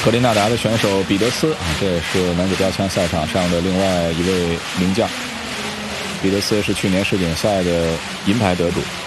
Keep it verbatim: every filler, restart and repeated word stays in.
格林纳达的选手彼得斯啊，这也是男子标枪赛场上的另外一位名将。彼得斯是去年世锦赛的银牌得主。